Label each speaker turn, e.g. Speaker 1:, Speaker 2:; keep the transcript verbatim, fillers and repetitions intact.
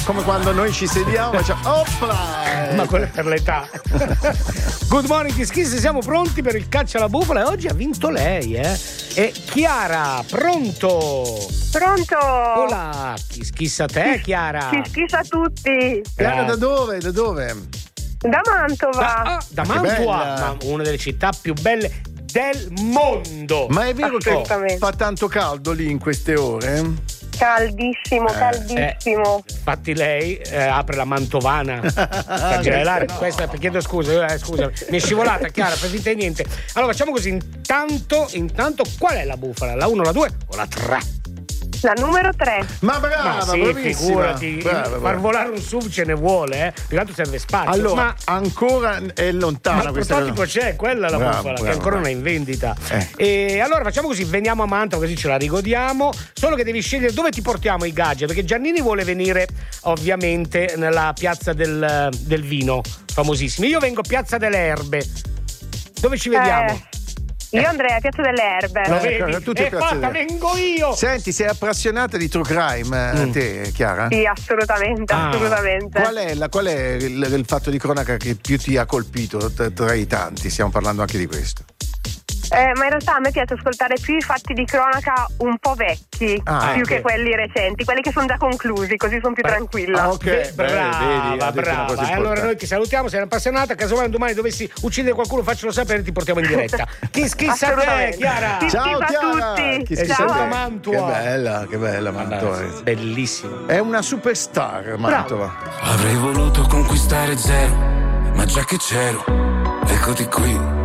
Speaker 1: come quando noi ci sediamo e facciamo opla.
Speaker 2: Ma quello è per l'età. Good morning Kiss Kiss, siamo pronti per il caccia alla bufala e oggi ha vinto lei, eh? E Chiara, pronto?
Speaker 3: Pronto?
Speaker 2: Hola, Kiss Kiss a te, Chiara.
Speaker 3: Kiss Kiss a tutti.
Speaker 1: Chiara, da dove? Da dove?
Speaker 3: Da Mantova.
Speaker 2: Da, ah, da Mantua, ma una delle città più belle del mondo.
Speaker 1: Ma è vero che fa tanto caldo lì in queste ore?
Speaker 3: Caldissimo,
Speaker 1: eh,
Speaker 3: caldissimo.
Speaker 2: Eh, infatti lei eh, apre la mantovana per gelare. No. Questa, chiedo scusa, eh, scusa, mi è scivolata, Chiara, per finta di niente. Allora facciamo così, intanto, intanto qual è la bufala? La uno, la due o la tre?
Speaker 3: La numero tre.
Speaker 1: Ma brava,
Speaker 2: ma sì,
Speaker 1: bravissima.
Speaker 2: Figurati,
Speaker 1: brava, brava.
Speaker 2: Far volare un sub ce ne vuole, eh? Più tanto serve spazio.
Speaker 1: Allora,
Speaker 2: ma
Speaker 1: ancora è lontana
Speaker 2: ma il
Speaker 1: questa
Speaker 2: prototipo c'è, quella è la
Speaker 1: brava,
Speaker 2: bufala,
Speaker 1: brava,
Speaker 2: che ancora
Speaker 1: brava.
Speaker 2: non è in vendita.
Speaker 1: Eh.
Speaker 2: E allora facciamo così, veniamo a Mantova così ce la rigodiamo. Solo che devi scegliere dove ti portiamo i gadget, perché Giannini vuole venire ovviamente nella piazza del, del vino, famosissima. Io vengo a Piazza delle Erbe. Dove ci vediamo?
Speaker 3: Eh. Io andrei a Piazza delle Erbe.
Speaker 2: Lo
Speaker 1: Eh,
Speaker 2: vedi?
Speaker 1: tutti
Speaker 2: È
Speaker 1: Piazza
Speaker 2: fatta,
Speaker 1: delle-
Speaker 2: vengo io!
Speaker 1: Senti, sei appassionata di true crime,
Speaker 2: Mm.
Speaker 1: te, Chiara?
Speaker 3: Sì, assolutamente,
Speaker 2: Ah.
Speaker 3: assolutamente.
Speaker 1: Qual è, la, qual è il, il fatto di cronaca che più ti ha colpito tra, tra i tanti? Stiamo parlando anche di questo.
Speaker 3: Eh, ma in realtà a me piace ascoltare più i fatti di cronaca un po' vecchi,
Speaker 1: Ah,
Speaker 3: più
Speaker 1: ok.
Speaker 3: che quelli recenti, quelli che sono già conclusi, così sono più tranquilla.
Speaker 1: Ah, ok.
Speaker 2: Beh, brava,
Speaker 1: Beh, vedi, ha detto una
Speaker 2: brava.
Speaker 1: cosa
Speaker 2: E allora
Speaker 1: importante.
Speaker 2: noi ti salutiamo, sei appassionata, casomai un domani dovessi uccidere qualcuno, faccelo sapere, ti portiamo in diretta. Kiss Kiss a te,
Speaker 3: Assolutamente.
Speaker 2: Chiara!
Speaker 3: Kiss
Speaker 1: Ciao
Speaker 3: Kiss a
Speaker 1: Chiara!
Speaker 3: tutti.
Speaker 1: Chi
Speaker 2: E
Speaker 1: si
Speaker 2: saluta
Speaker 1: sa-
Speaker 2: Mantua.
Speaker 1: Che bella, che bella Mantova.
Speaker 2: Bellissimo.
Speaker 1: È una superstar Mantova.
Speaker 4: Avrei voluto conquistare zero, ma già che c'ero, eccoti qui.